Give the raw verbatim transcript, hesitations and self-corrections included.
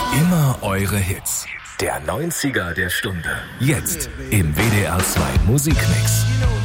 Immer eure Hits. Der neunziger der Stunde. Jetzt im W D R zwei Musikmix.